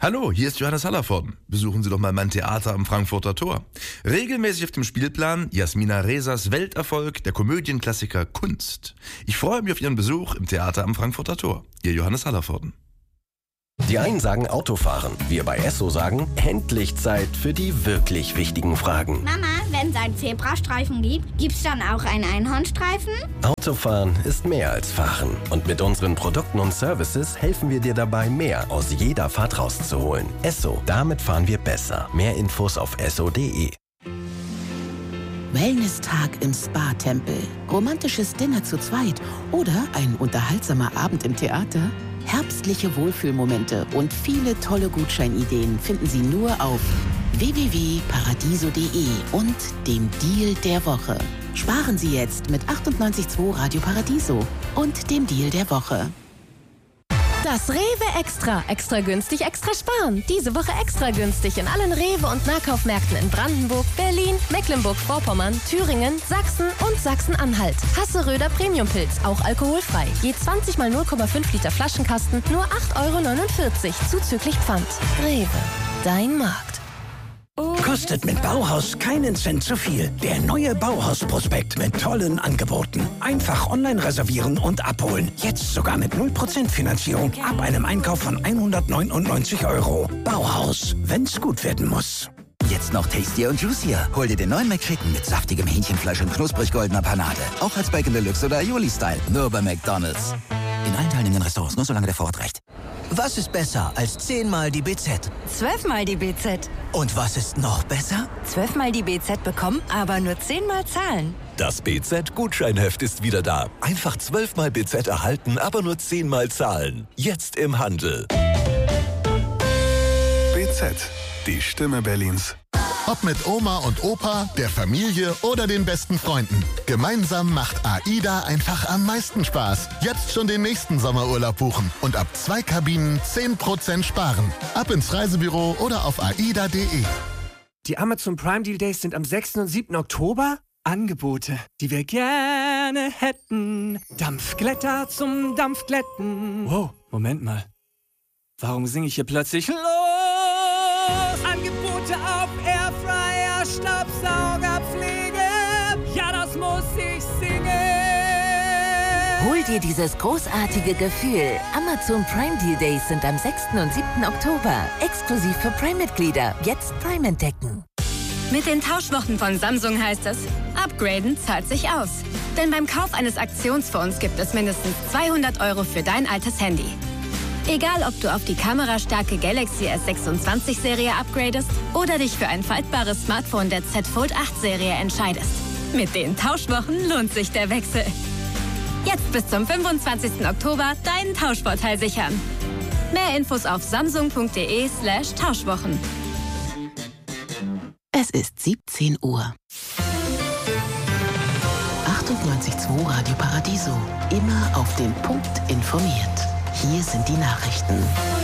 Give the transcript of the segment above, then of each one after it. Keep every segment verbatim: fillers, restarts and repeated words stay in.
Hallo, hier ist Johannes Hallervorden. Besuchen Sie doch mal mein Theater am Frankfurter Tor. Regelmäßig auf dem Spielplan Jasmina Resas Welterfolg, der Komödienklassiker Kunst. Ich freue mich auf Ihren Besuch im Theater am Frankfurter Tor. Ihr Johannes Hallervorden. Die einen sagen Autofahren, wir bei Esso sagen, endlich Zeit für die wirklich wichtigen Fragen. Mama, wenn es einen Zebrastreifen gibt, gibt's dann auch einen Einhornstreifen? Autofahren ist mehr als Fahren. Und mit unseren Produkten und Services helfen wir dir dabei, mehr aus jeder Fahrt rauszuholen. Esso, damit fahren wir besser. Mehr Infos auf esso punkt de. Wellness-Tag im Spa-Tempel, romantisches Dinner zu zweit oder ein unterhaltsamer Abend im Theater? Herbstliche Wohlfühlmomente und viele tolle Gutscheinideen finden Sie nur auf w w w punkt paradiso punkt de und dem Deal der Woche. Sparen Sie jetzt mit achtundneunzig Komma zwei Radio Paradiso und dem Deal der Woche. Das Rewe Extra. Extra günstig, extra sparen. Diese Woche extra günstig in allen Rewe- und Nahkaufmärkten in Brandenburg, Berlin, Mecklenburg-Vorpommern, Thüringen, Sachsen und Sachsen-Anhalt. Hasseröder Premiumpilz, auch alkoholfrei. Je zwanzig mal null Komma fünf Liter Flaschenkasten, nur acht Euro neunundvierzig, zuzüglich Pfand. Rewe, dein Markt. Kostet mit Bauhaus keinen Cent zu viel. Der neue Bauhaus-Prospekt mit tollen Angeboten. Einfach online reservieren und abholen. Jetzt sogar mit null Prozent Finanzierung ab einem Einkauf von hundertneunundneunzig Euro. Bauhaus, wenn's gut werden muss. Jetzt noch tastier und juicier. Hol dir den neuen McChicken mit saftigem Hähnchenfleisch und knusprig goldener Panade. Auch als Bacon Deluxe oder Aioli-Style. Nur bei McDonald's. In allen teilnehmenden Restaurants, nur solange der Vorrat reicht. Was ist besser als zehnmal die B Z? Zwölfmal die B Z. Und was ist noch besser? Zwölfmal die B Z bekommen, aber nur zehnmal zahlen. Das B Z-Gutscheinheft ist wieder da. Einfach zwölfmal B Z erhalten, aber nur zehnmal zahlen. Jetzt im Handel. B Z, die Stimme Berlins. Ob mit Oma und Opa, der Familie oder den besten Freunden. Gemeinsam macht AIDA einfach am meisten Spaß. Jetzt schon den nächsten Sommerurlaub buchen und ab zwei Kabinen zehn Prozent sparen. Ab ins Reisebüro oder auf aida punkt de. Die Amazon Prime Deal Days sind am sechsten und siebten Oktober. Angebote, die wir gerne hätten. Dampfglätter zum Dampfglätten. Wow, Moment mal. Warum singe ich hier plötzlich los? Angebote auf Airfryer, Staubsaugerpflege. Ja, das muss ich singen. Hol dir dieses großartige Gefühl. Amazon Prime Deal Days sind am sechsten und siebten Oktober. Exklusiv für Prime-Mitglieder. Jetzt Prime entdecken. Mit den Tauschwochen von Samsung heißt es, upgraden zahlt sich aus. Denn beim Kauf eines Aktionsfonds gibt es mindestens zweihundert Euro für dein altes Handy. Egal, ob du auf die kamerastarke Galaxy S sechsundzwanzig Serie upgradest oder dich für ein faltbares Smartphone der Z Fold acht Serie entscheidest. Mit den Tauschwochen lohnt sich der Wechsel. Jetzt bis zum fünfundzwanzigsten Oktober deinen Tauschvorteil sichern. Mehr Infos auf samsung punkt de slash Tauschwochen. Es ist siebzehn Uhr. achtundneunzig Komma zwei Radio Paradiso. Immer auf den Punkt informiert. Hier sind die Nachrichten.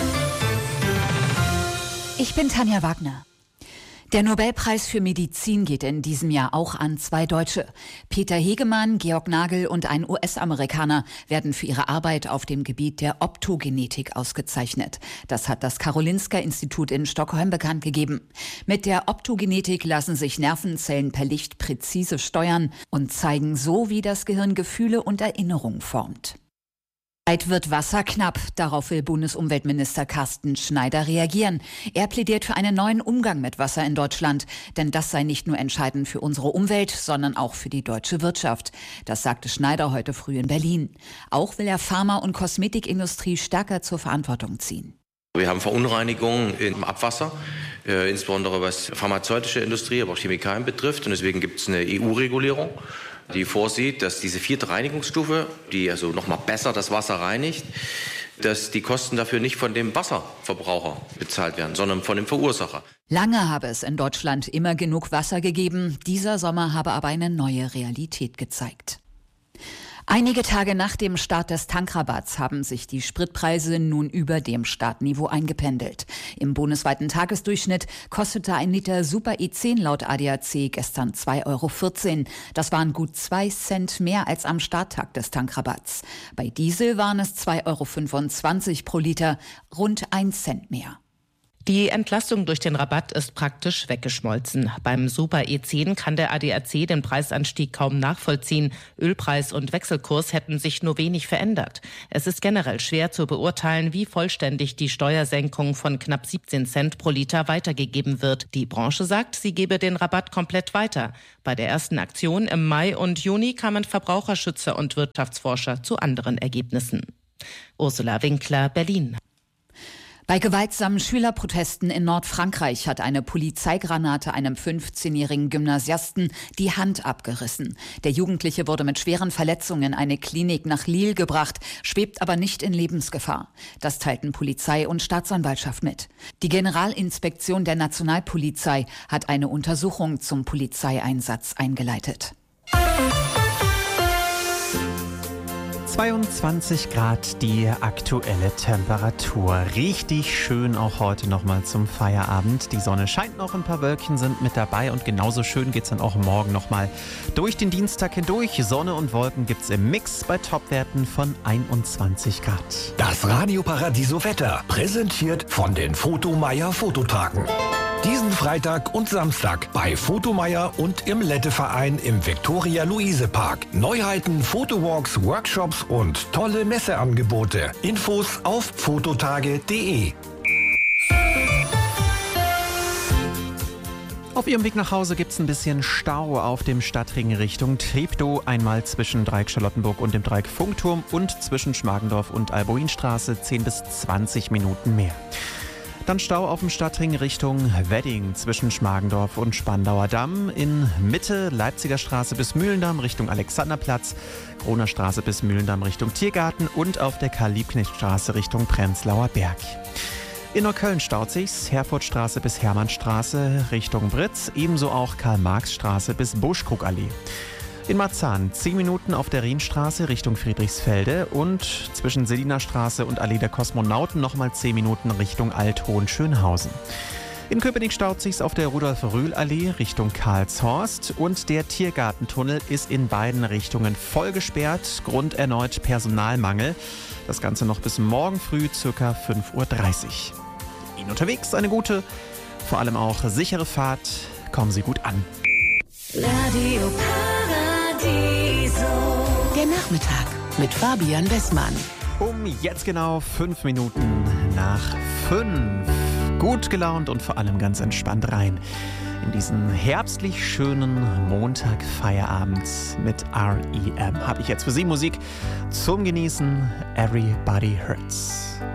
Ich bin Tanja Wagner. Der Nobelpreis für Medizin geht in diesem Jahr auch an zwei Deutsche. Peter Hegemann, Georg Nagel und ein U S-Amerikaner werden für ihre Arbeit auf dem Gebiet der Optogenetik ausgezeichnet. Das hat das Karolinska-Institut in Stockholm bekannt gegeben. Mit der Optogenetik lassen sich Nervenzellen per Licht präzise steuern und zeigen so, wie das Gehirn Gefühle und Erinnerungen formt. Bald wird Wasser knapp. Darauf will Bundesumweltminister Carsten Schneider reagieren. Er plädiert für einen neuen Umgang mit Wasser in Deutschland. Denn das sei nicht nur entscheidend für unsere Umwelt, sondern auch für die deutsche Wirtschaft. Das sagte Schneider heute früh in Berlin. Auch will er Pharma- und Kosmetikindustrie stärker zur Verantwortung ziehen. Wir haben Verunreinigungen im Abwasser, äh, insbesondere was pharmazeutische Industrie, aber auch Chemikalien betrifft. Und deswegen gibt es eine E U-Regulierung, die vorsieht, dass diese vierte Reinigungsstufe, die also noch mal besser das Wasser reinigt, dass die Kosten dafür nicht von dem Wasserverbraucher bezahlt werden, sondern von dem Verursacher. Lange habe es in Deutschland immer genug Wasser gegeben. Dieser Sommer habe aber eine neue Realität gezeigt. Einige Tage nach dem Start des Tankrabatts haben sich die Spritpreise nun über dem Startniveau eingependelt. Im bundesweiten Tagesdurchschnitt kostete ein Liter Super E zehn laut A D A C gestern zwei Euro vierzehn. Das waren gut zwei Cent mehr als am Starttag des Tankrabatts. Bei Diesel waren es zwei Euro fünfundzwanzig pro Liter, rund ein Cent mehr. Die Entlastung durch den Rabatt ist praktisch weggeschmolzen. Beim Super E zehn kann der A D A C den Preisanstieg kaum nachvollziehen. Ölpreis und Wechselkurs hätten sich nur wenig verändert. Es ist generell schwer zu beurteilen, wie vollständig die Steuersenkung von knapp siebzehn Cent pro Liter weitergegeben wird. Die Branche sagt, sie gebe den Rabatt komplett weiter. Bei der ersten Aktion im Mai und Juni kamen Verbraucherschützer und Wirtschaftsforscher zu anderen Ergebnissen. Ursula Winkler, Berlin. Bei gewaltsamen Schülerprotesten in Nordfrankreich hat eine Polizeigranate einem fünfzehnjährigen Gymnasiasten die Hand abgerissen. Der Jugendliche wurde mit schweren Verletzungen in eine Klinik nach Lille gebracht, schwebt aber nicht in Lebensgefahr. Das teilten Polizei und Staatsanwaltschaft mit. Die Generalinspektion der Nationalpolizei hat eine Untersuchung zum Polizeieinsatz eingeleitet. zweiundzwanzig Grad die aktuelle Temperatur. Richtig schön auch heute nochmal zum Feierabend. Die Sonne scheint noch, ein paar Wölkchen sind mit dabei und genauso schön geht's dann auch morgen nochmal durch den Dienstag hindurch. Sonne und Wolken gibt's im Mix bei Topwerten von einundzwanzig Grad. Das Radio Paradiso Wetter, präsentiert von den Photomeier Fototagen. Diesen Freitag und Samstag bei Photomeier und im Lette-Verein im Viktoria-Luise-Park. Neuheiten, Fotowalks, Workshops und tolle Messeangebote. Infos auf fototage punkt de. Auf Ihrem Weg nach Hause gibt es ein bisschen Stau auf dem Stadtring Richtung Treptow. Einmal zwischen Dreieck Charlottenburg und dem Dreieck Funkturm und zwischen Schmargendorf und Alboinstraße zehn bis zwanzig Minuten mehr. Dann Stau auf dem Stadtring Richtung Wedding zwischen Schmargendorf und Spandauer Damm. In Mitte Leipziger Straße bis Mühlendamm Richtung Alexanderplatz, Kroner Straße bis Mühlendamm Richtung Tiergarten und auf der Karl-Liebknecht-Straße Richtung Prenzlauer Berg. In Neukölln staut sich's, Herfordstraße bis Hermannstraße Richtung Britz, ebenso auch Karl-Marx-Straße bis Buschkrugallee. In Marzahn zehn Minuten auf der Rienstraße Richtung Friedrichsfelde und zwischen Seliner Straße und Allee der Kosmonauten nochmal zehn Minuten Richtung Alt-Hohenschönhausen. In Köpenick staut sich's auf der Rudolf-Rühl-Allee Richtung Karlshorst und der Tiergartentunnel ist in beiden Richtungen voll gesperrt, Grund erneut Personalmangel. Das Ganze noch bis morgen früh ca. fünf Uhr dreißig. Ihnen unterwegs eine gute, vor allem auch sichere Fahrt. Kommen Sie gut an. Radio Paradiso. Der Nachmittag mit Fabian Westmann. Um jetzt genau fünf Minuten nach fünf. Gut gelaunt und vor allem ganz entspannt rein in diesen herbstlich schönen Montag-Feierabend mit R E M. Habe ich jetzt für Sie Musik zum Genießen. Everybody Hurts.